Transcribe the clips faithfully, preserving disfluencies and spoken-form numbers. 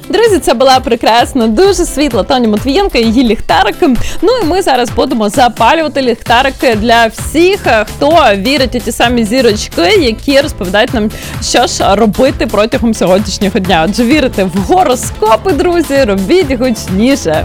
Друзі, це була прекрасна, дуже світла Тоня Матвієнко і її ліхтарик. Ну і ми зараз будемо запалювати ліхтарики для всіх, хто вірить у ті самі зірочки, які розповідають нам, що ж робити протягом сьогоднішнього дня. Отже, вірите в гороскопи, друзі, робіть гучніше.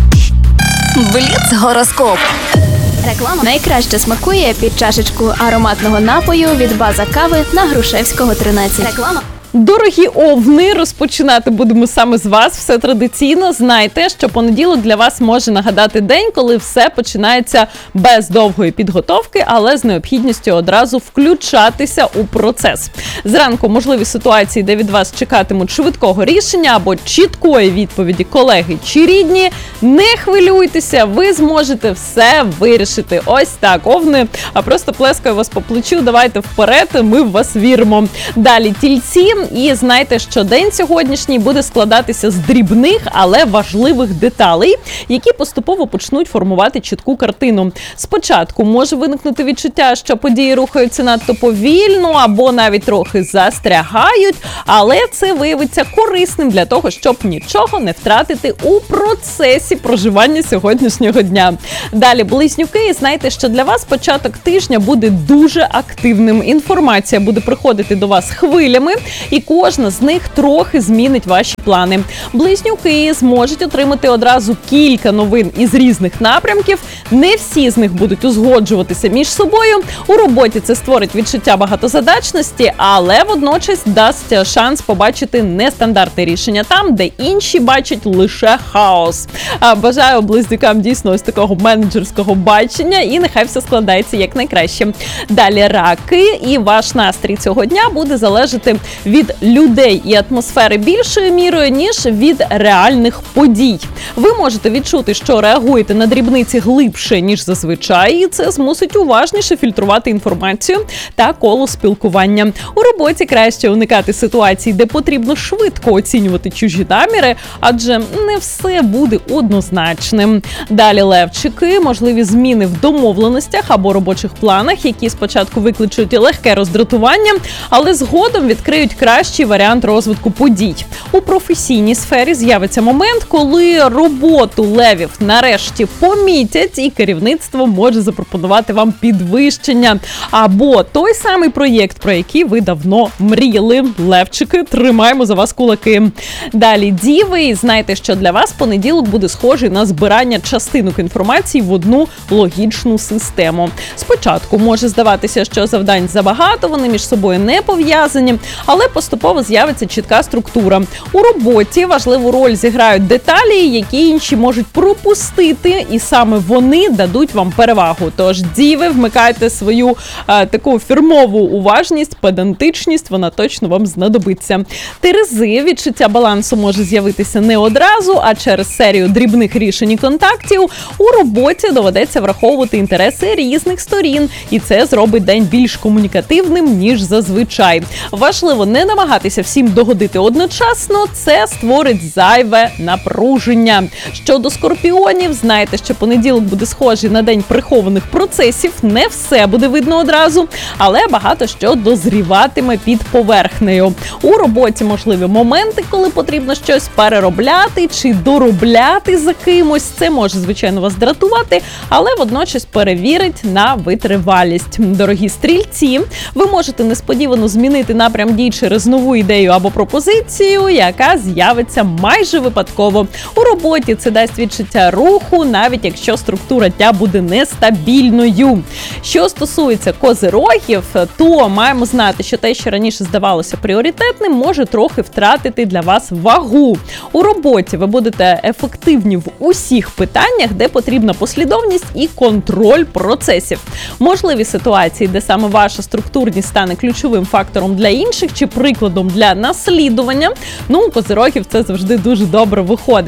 Бліц-гороскоп. Реклама найкраще смакує під чашечку ароматного напою від База Кави на Грушевського, тринадцять. Реклама. Дорогі овни, розпочинати будемо саме з вас. Все традиційно. Знайте, що понеділок для вас може нагадати день, коли все починається без довгої підготовки, але з необхідністю одразу включатися у процес. Зранку можливі ситуації, де від вас чекатимуть швидкого рішення або чіткої відповіді колеги чи рідні. Не хвилюйтеся, ви зможете все вирішити. Ось так, овни, а просто плескаю вас по плечу, давайте вперед, ми в вас віримо. Далі тільці. І знайте, що день сьогоднішній буде складатися з дрібних, але важливих деталей, які поступово почнуть формувати чітку картину. Спочатку може виникнути відчуття, що події рухаються надто повільно або навіть трохи застрягають, але це виявиться корисним для того, щоб нічого не втратити у процесі проживання сьогоднішнього дня. Далі близнюки, і знайте, що для вас початок тижня буде дуже активним. Інформація буде приходити до вас хвилями, і кожна з них трохи змінить ваші плани. Близнюки зможуть отримати одразу кілька новин із різних напрямків. Не всі з них будуть узгоджуватися між собою. У роботі це створить відчуття багатозадачності, але водночас дасть шанс побачити нестандартне рішення там, де інші бачать лише хаос. Бажаю близнюкам дійсно ось такого менеджерського бачення, і нехай все складається якнайкраще. Далі раки, і ваш настрій цього дня буде залежати від людей і атмосфери більшою мірою, ніж від реальних подій. Ви можете відчути, що реагуєте на дрібниці глибше, ніж зазвичай, і це змусить уважніше фільтрувати інформацію та коло спілкування. У роботі краще уникати ситуацій, де потрібно швидко оцінювати чужі наміри, адже не все буде однозначним. Далі левчики, можливі зміни в домовленостях або робочих планах, які спочатку викличуть легке роздратування, але згодом відкриють кращий варіант розвитку подій. У професійній сфері з'явиться момент, коли роботу левів нарешті помітять, і керівництво може запропонувати вам підвищення. Або той самий проєкт, про який ви давно мріяли. Левчики, тримаємо за вас кулаки. Далі діви, і знайте, що для вас понеділок буде схожий на збирання частинок інформації в одну логічну систему. Спочатку може здаватися, що завдань забагато, вони між собою не пов'язані, але поступово з'явиться чітка структура. У роботі важливу роль зіграють деталі, які інші можуть пропустити, і саме вони дадуть вам перевагу. Тож, діви, вмикайте свою а, таку фірмову уважність, педантичність, вона точно вам знадобиться. Терези, відчуття балансу може з'явитися не одразу, а через серію дрібних рішень і контактів. У роботі доведеться враховувати інтереси різних сторін, і це зробить день більш комунікативним, ніж зазвичай. Важливо не намагатися всім догодити одночасно, це створить зайве напруження. Щодо скорпіонів, знайте, що понеділок буде схожий на день прихованих процесів, не все буде видно одразу, але багато що дозріватиме під поверхнею. У роботі можливі моменти, коли потрібно щось переробляти чи доробляти за кимось. Це може, звичайно, вас дратувати, але водночас перевірить на витривалість. Дорогі стрільці, ви можете несподівано змінити напрям дій через нову ідею або пропозицію, яка з'явиться майже випадково. У роботі це дасть відчуття руху, навіть якщо структура дня буде нестабільною. Що стосується козирогів, то маємо знати, що те, що раніше здавалося пріоритетним, може трохи втратити для вас вагу. У роботі ви будете ефективні в усіх питаннях, де потрібна послідовність і контроль процесів. Можливі ситуації, де саме ваша структурність стане ключовим фактором для інших чи прикладом для наслідування, ну, у козирогів це завжди дуже добре виходить.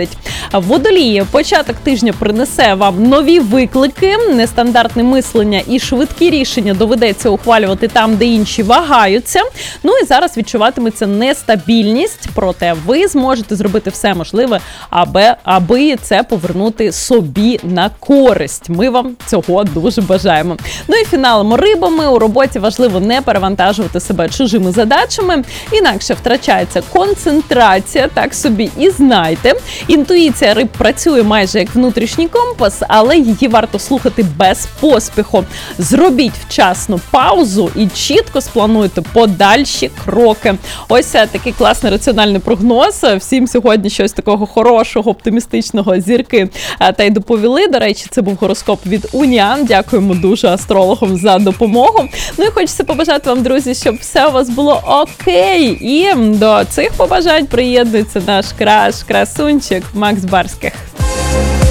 Водолії, початок тижня принесе вам нові виклики, нестандартне мислення і швидкі рішення доведеться ухвалювати там, де інші вагаються. Ну і зараз відчуватиметься нестабільність, проте ви зможете зробити все можливе, аби, аби це повернути собі на користь. Ми вам цього дуже бажаємо. Ну і фіналом рибами. У роботі важливо не перевантажувати себе чужими задачами, інакше втрачається концентрація, так собі і знайте. Інтуїція риб працює майже як внутрішній компас, але її варто слухати без поспіху. Зробіть вчасну паузу і чітко сплануйте подальші кроки. Ось такий класний раціональний прогноз. Всім сьогодні щось такого хорошого, оптимістичного зірки та й доповіли. До речі, це був гороскоп від Уніан. Дякуємо дуже астрологам за допомогу. Ну і хочеться побажати вам, друзі, щоб все у вас було окей. І до цих побажань приєднується наш краш, красунчик Макс Барських.